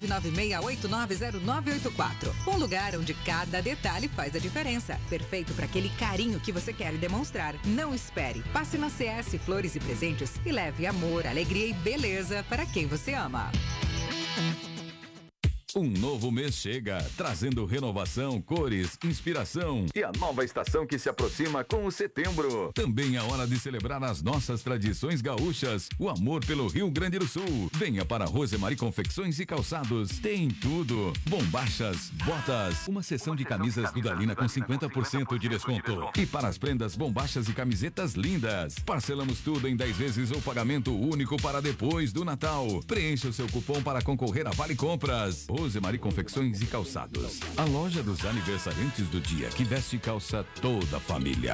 996890984. Um lugar onde cada detalhe faz a diferença. Perfeito para aquele carinho que você quer demonstrar. Não espere. Passe na CS Flores e Presentes e leve amor, alegria e beleza para quem você ama. Um novo mês chega, trazendo renovação, cores, inspiração e a nova estação que se aproxima com o setembro. Também é hora de celebrar as nossas tradições gaúchas, o amor pelo Rio Grande do Sul. Venha para Rosemary Confecções e Calçados. Tem tudo: bombachas, botas, uma seção de camisas Dudalina com 50% de desconto. E para as prendas, bombachas e camisetas lindas. Parcelamos tudo em 10 vezes ou pagamento único para depois do Natal. Preencha o seu cupom para concorrer a Vale Compras. Rosemary Confecções e Calçados, a loja dos aniversariantes do dia que veste calça toda a família.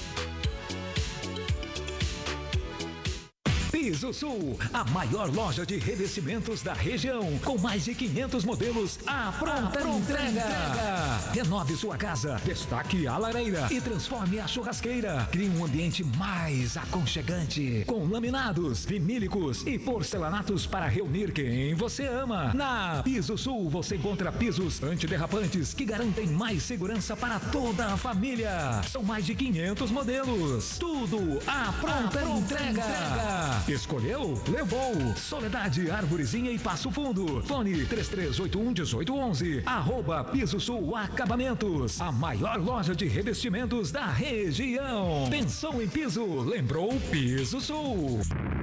Piso Sul, a maior loja de revestimentos da região, com mais de 500 modelos à pronta entrega. Renove sua casa, destaque a lareira e transforme a churrasqueira. Crie um ambiente mais aconchegante, com laminados, vinílicos e porcelanatos para reunir quem você ama. Na Piso Sul você encontra pisos antiderrapantes que garantem mais segurança para toda a família. São mais de 500 modelos, tudo à pronta entrega. Escolheu? Levou. Soledade, Arvorezinha e Passo Fundo. Fone 3381-1811. @Piso Sul Acabamentos. A maior loja de revestimentos da região. Pensou em piso? Lembrou Piso Sul.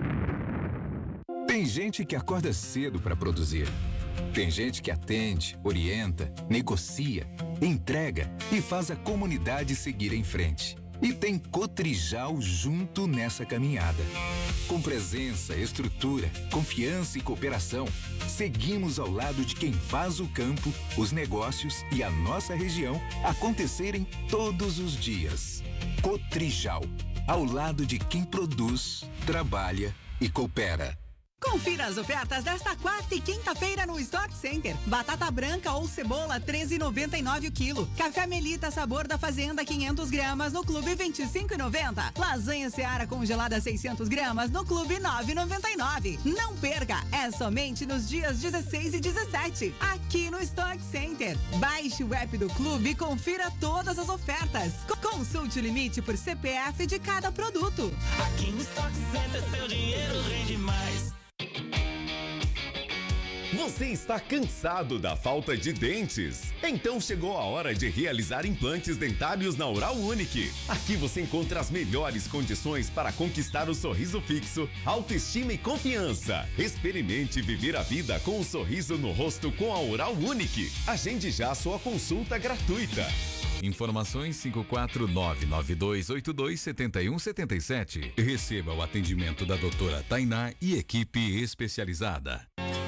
Tem gente que acorda cedo para produzir. Tem gente que atende, orienta, negocia, entrega e faz a comunidade seguir em frente. E tem Cotrijal junto nessa caminhada. Com presença, estrutura, confiança e cooperação, seguimos ao lado de quem faz o campo, os negócios e a nossa região acontecerem todos os dias. Cotrijal, ao lado de quem produz, trabalha e coopera. Confira as ofertas desta quarta e quinta-feira no Stock Center. Batata branca ou cebola, 13,99 o quilo. Café Melita sabor da Fazenda, 500 gramas, no Clube 25,90. Lasanha Seara congelada, 600 gramas, no Clube 9,99. Não perca, é somente nos dias 16 e 17, aqui no Stock Center. Baixe o app do Clube e confira todas as ofertas. Consulte o limite por CPF de cada produto. Aqui no Stock Center, seu dinheiro rende mais. Você está cansado da falta de dentes? Então chegou a hora de realizar implantes dentários na Oral Unique. Aqui você encontra as melhores condições para conquistar o sorriso fixo, autoestima e confiança. Experimente viver a vida com um sorriso no rosto com a Oral Unique. Agende já a sua consulta gratuita. Informações 54992827177. Receba o atendimento da doutora Tainá e equipe especializada.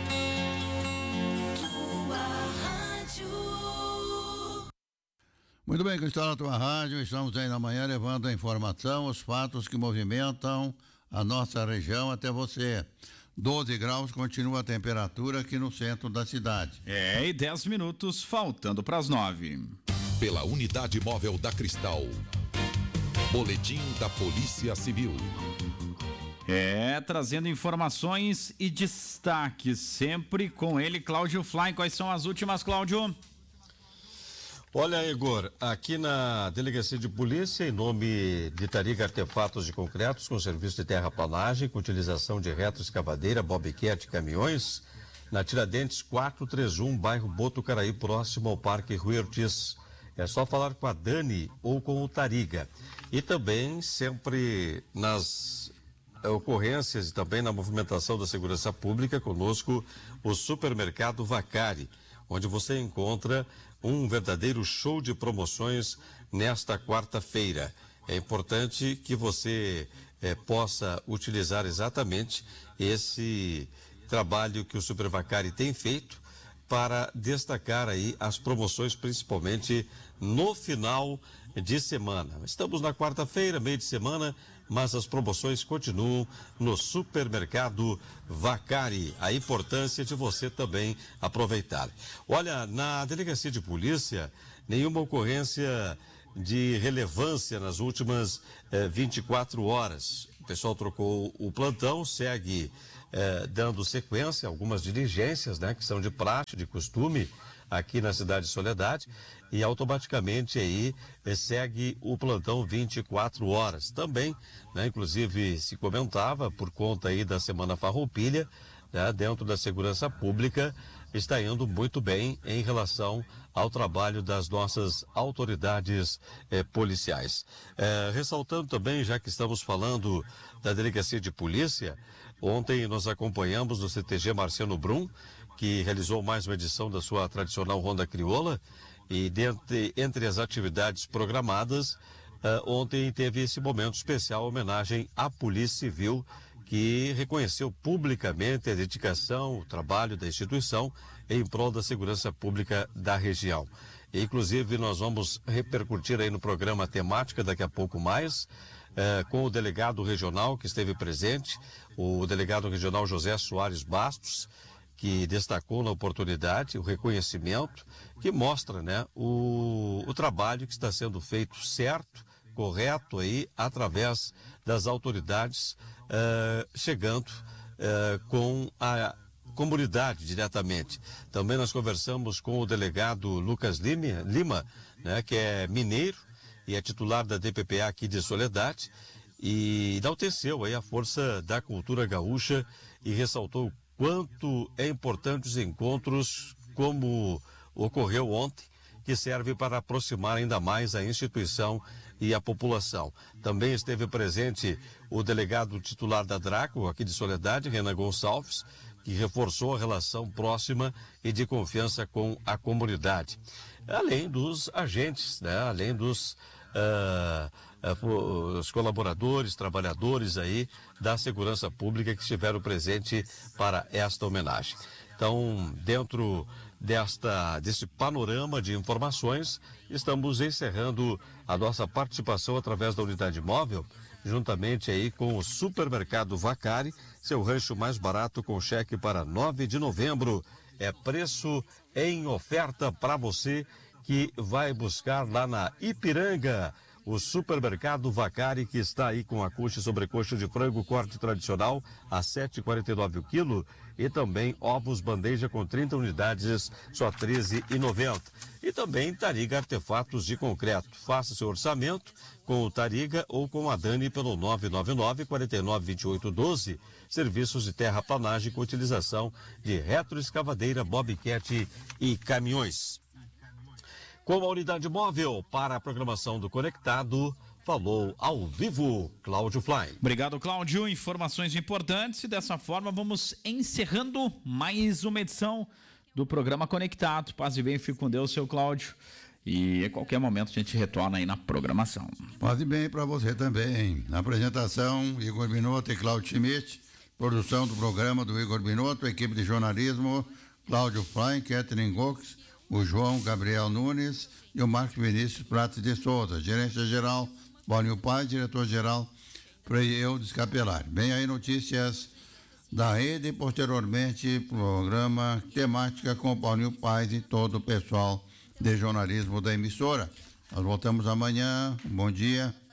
Muito bem, Cristal, na tua rádio, estamos aí na manhã levando a informação, os fatos que movimentam a nossa região até você. 12 graus continua a temperatura aqui no centro da cidade. E 10 minutos faltando para as 9. Pela Unidade Móvel da Cristal. Boletim da Polícia Civil. Trazendo informações e destaques, sempre com ele, Cláudio Fly. Quais são as últimas, Cláudio? Olha, Igor, aqui na Delegacia de Polícia, em nome de Tariga Artefatos de Concretos, com serviço de terraplanagem, com utilização de retroescavadeira, bobcat, caminhões, na Tiradentes 431, bairro Botucaraí, próximo ao Parque Rui Ortiz. É só falar com a Dani ou com o Tariga. E também sempre nas ocorrências e também na movimentação da segurança pública, conosco o Supermercado Vacari, onde você encontra um verdadeiro show de promoções nesta quarta-feira. É importante que você possa utilizar exatamente esse trabalho que o Super Vacari tem feito para destacar aí as promoções, principalmente no final de semana. Estamos na quarta-feira, meio de semana, mas as promoções continuam no Supermercado Vacari. A importância de você também aproveitar. Olha, na Delegacia de Polícia, nenhuma ocorrência de relevância nas últimas 24 horas. O pessoal trocou o plantão, segue dando sequência a algumas diligências, né, que são de praxe, de costume aqui na cidade de Soledade, e automaticamente aí segue o plantão 24 horas. Também, né, inclusive se comentava por conta aí da Semana Farroupilha, né, dentro da segurança pública, está indo muito bem em relação ao trabalho das nossas autoridades policiais. Ressaltando também, já que estamos falando da Delegacia de Polícia, ontem nós acompanhamos no CTG Marciano Brum, que realizou mais uma edição da sua tradicional Ronda Crioula, e entre as atividades programadas, ontem teve esse momento especial, homenagem à Polícia Civil, que reconheceu publicamente a dedicação, o trabalho da instituição em prol da segurança pública da região. E, inclusive, nós vamos repercutir aí no programa temática daqui a pouco mais, com o delegado regional que esteve presente, o delegado regional José Soares Bastos, que destacou na oportunidade o reconhecimento que mostra, né, o trabalho que está sendo feito certo, correto aí, através das autoridades chegando com a comunidade diretamente. Também nós conversamos com o delegado Lucas Lima, né, que é mineiro e é titular da DPPA aqui de Soledade, e enalteceu aí a força da cultura gaúcha e ressaltou quanto é importante os encontros como ocorreu ontem, que serve para aproximar ainda mais a instituição e a população. Também esteve presente o delegado titular da Draco, aqui de Soledade, Renan Gonçalves, que reforçou a relação próxima e de confiança com a comunidade. Além dos agentes, né? Além dos os colaboradores, trabalhadores aí da segurança pública que estiveram presentes para esta homenagem. Então, dentro desse panorama de informações, estamos encerrando a nossa participação através da unidade móvel, juntamente aí com o Supermercado Vacari, seu rancho mais barato com cheque para 9 de novembro. É preço em oferta para você que vai buscar lá na Ipiranga. O Supermercado Vacari, que está aí com a coxa e sobrecoxa de frango corte tradicional a R$ 7,49 o quilo, e também ovos bandeja com 30 unidades, só R$ 13,90. E também Tariga Artefatos de Concreto. Faça seu orçamento com o Tariga ou com a Dani pelo 999-492812. Serviços de terraplanagem com utilização de retroescavadeira, bobcat e caminhões. Com a unidade móvel para a programação do Conectado, falou ao vivo Cláudio Fly. Obrigado, Cláudio. Informações importantes e dessa forma vamos encerrando mais uma edição do programa Conectado. Paz e bem, fique com Deus, seu Cláudio. E a qualquer momento a gente retorna aí na programação. Paz e bem para você também. Na apresentação, Igor Binotto e Cláudio Schmidt. Produção do programa do Igor Binotto, equipe de jornalismo, Cláudio Fly, Catherine Gox, o João Gabriel Nunes e o Marcos Vinícius Prates de Souza. Gerência-geral, Paulinho Paz, diretor-geral, Frei Eudes Capelar. Bem aí notícias da rede e posteriormente programa temática com Paulinho Paz e todo o pessoal de jornalismo da emissora. Nós voltamos amanhã. Bom dia.